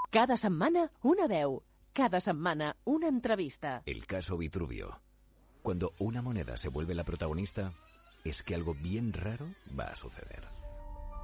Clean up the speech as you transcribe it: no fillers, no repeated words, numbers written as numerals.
Cada setmana, una veu. Cada setmana, una entrevista. El caso Vitruvio. Cuando una moneda se vuelve la protagonista, es que algo bien raro va a suceder.